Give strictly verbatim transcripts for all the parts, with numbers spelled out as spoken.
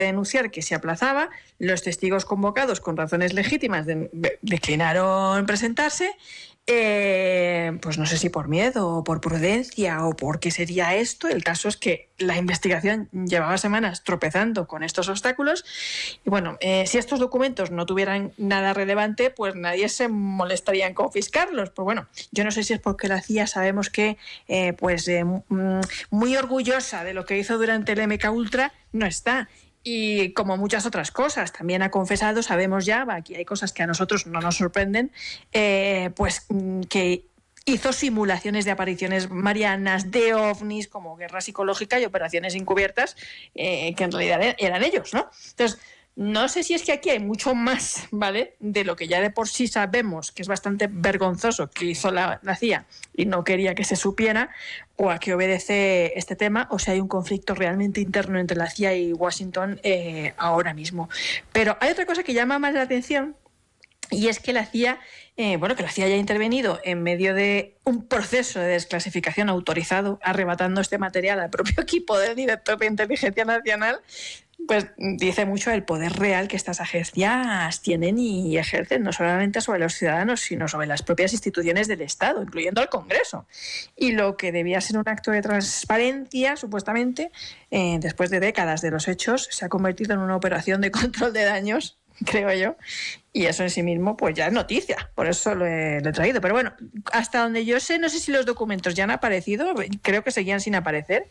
denunciar que se aplazaba, los testigos convocados con razones legítimas de, de, declinaron presentarse, eh, pues no sé si por miedo o por prudencia o por qué sería esto. El caso es que la investigación llevaba semanas tropezando con estos obstáculos y bueno, eh, si estos documentos no tuvieran nada relevante, pues nadie se molestaría en confiscarlos. Pues bueno, yo no sé si es porque la C I A sabemos que eh, pues eh, muy orgullosa de lo que hizo durante el M K Ultra no está. Y como muchas otras cosas, también ha confesado, sabemos ya, aquí hay cosas que a nosotros no nos sorprenden, eh, pues que hizo simulaciones de apariciones marianas, de ovnis, como guerra psicológica y operaciones encubiertas, eh, que en realidad eran ellos, ¿no? Entonces, no sé si es que aquí hay mucho más, ¿vale?, de lo que ya de por sí sabemos, que es bastante vergonzoso que hizo la, la C I A y no quería que se supiera, o a qué obedece este tema, o si hay un conflicto realmente interno entre la C I A y Washington eh, ahora mismo. Pero hay otra cosa que llama más la atención, y es que la C I A, eh, bueno, que la C I A haya intervenido en medio de un proceso de desclasificación autorizado, arrebatando este material al propio equipo del director de Inteligencia Nacional, pues dice mucho del poder real que estas agencias tienen y ejercen, no solamente sobre los ciudadanos, sino sobre las propias instituciones del Estado, incluyendo el Congreso. Y lo que debía ser un acto de transparencia, supuestamente, eh, después de décadas de los hechos, se ha convertido en una operación de control de daños, creo yo, y eso en sí mismo pues ya es noticia, por eso lo he, lo he traído. Pero bueno, hasta donde yo sé, no sé si los documentos ya han aparecido, creo que seguían sin aparecer,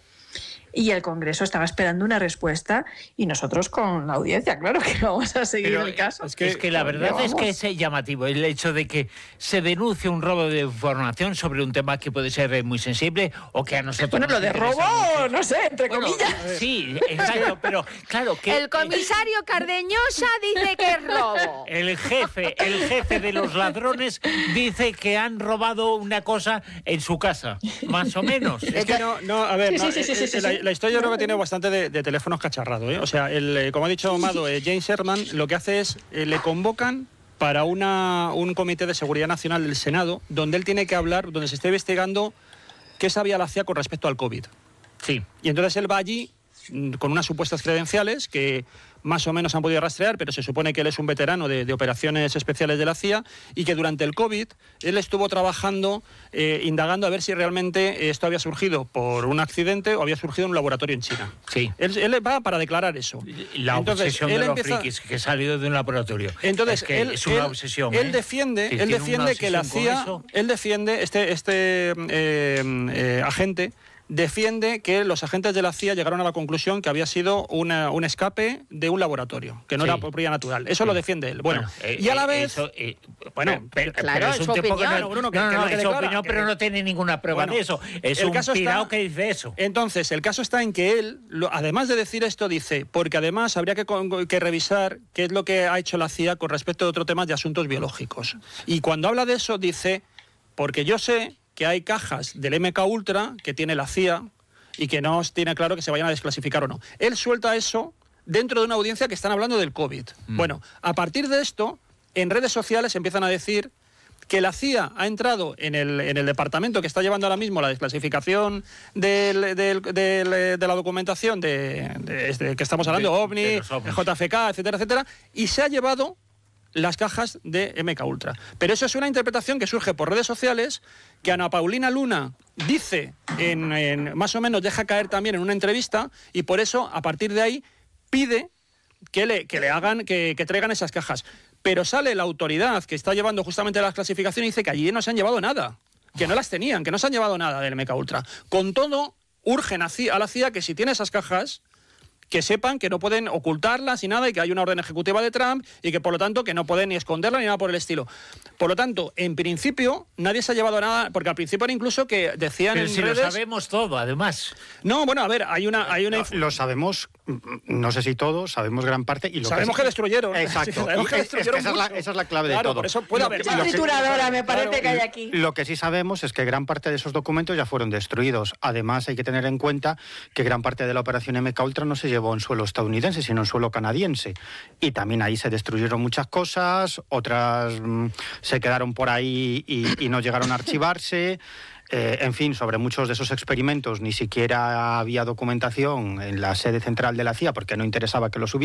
y el Congreso estaba esperando una respuesta y nosotros con la audiencia, claro que vamos a seguir Pero el caso. Es que, es que la verdad es que es llamativo el hecho de que se denuncie un robo de información sobre un tema que puede ser muy sensible o que a nosotros... Bueno, lo de robo, mucho. no sé, entre bueno, comillas. Sí, exacto, pero claro que... El comisario Cardeñosa dice que es robo. El jefe, el jefe de los ladrones dice que han robado una cosa en su casa, más o menos. Es que no, no, a ver, sí, no, sí, sí, sí, sí, la, la historia yo creo que tiene bastante de, de teléfonos cacharrados, ¿eh? O sea, el, como ha dicho Mado, eh, James Sherman lo que hace es, eh, le convocan para una, un comité de seguridad nacional del Senado, donde él tiene que hablar, donde se está investigando qué sabía la C I A con respecto al COVID. Sí. Y entonces él va allí con unas supuestas credenciales que más o menos han podido rastrear, pero se supone que él es un veterano de, de operaciones especiales de la C I A y que durante el COVID él estuvo trabajando, eh, indagando a ver si realmente esto había surgido por un accidente o había surgido en un laboratorio en China. Sí. Él, él va para declarar eso. La entonces, obsesión él de empieza... los frikis que ha salido de un laboratorio. Entonces, es, que él, es una él, obsesión. Él ¿eh? defiende, sí, él defiende que la C I A, él defiende, este, este eh, eh, agente... defiende que los agentes de la C I A llegaron a la conclusión que había sido una, un escape de un laboratorio, que no sí. era por vía natural. Eso sí. lo defiende él. Bueno, bueno eh, y a la vez... Eso, eh, bueno, pero, claro, pero es un tipo que no, Bruno, que, no, no, que no, no, que es declara, opinión, que... pero no tiene ninguna prueba bueno, de eso. Es el un caso pirao está... que dice eso. Entonces, el caso está en que él, lo, además de decir esto, dice, porque además habría que, que revisar qué es lo que ha hecho la C I A con respecto a otro tema de asuntos biológicos. Y cuando habla de eso, dice, porque yo sé que hay cajas del M K Ultra que tiene la C I A y que no tiene claro que se vayan a desclasificar o no. Él suelta eso dentro de una audiencia que están hablando del COVID. Mm. Bueno, a partir de esto, en redes sociales empiezan a decir que la C I A ha entrado en el, en el departamento que está llevando ahora mismo la desclasificación del, del, del, de la documentación de, de, de que estamos hablando, de, OVNI, de J F K, etcétera, etcétera, y se ha llevado las cajas de M K Ultra. Pero eso es una interpretación que surge por redes sociales, que Ana Paulina Luna dice, en, en, más o menos deja caer también en una entrevista, y por eso, a partir de ahí, pide que le, que le hagan, que, que traigan esas cajas. Pero sale la autoridad que está llevando justamente la clasificación y dice que allí no se han llevado nada, que no las tenían, que no se han llevado nada del M K Ultra. Con todo, urgen a la C I A que si tiene esas cajas, que sepan que no pueden ocultarlas y nada, y que hay una orden ejecutiva de Trump y que por lo tanto que no pueden ni esconderla ni nada por el estilo. Por lo tanto, en principio, nadie se ha llevado nada, porque al principio era incluso que decían Pero en si redes... lo sabemos todo, además. No, bueno, a ver, hay una... Hay una... Lo, lo sabemos, no sé si todos, sabemos gran parte... y lo Sabemos que, que destruyeron. Exacto. Sabemos que es, destruyeron es que esa, es la, esa es la clave claro, de todo. Por eso puede haber... Esa trituradora me parece claro, que hay aquí. Lo que sí sabemos es que gran parte de esos documentos ya fueron destruidos. Además, hay que tener en cuenta que gran parte de la operación M K Ultra no se llevó en suelo estadounidense, sino en suelo canadiense. Y también ahí se destruyeron muchas cosas, otras mmm, se quedaron por ahí y, y no llegaron a archivarse. Eh, en fin, sobre muchos de esos experimentos ni siquiera había documentación en la sede central de la C I A porque no interesaba que los hubiera.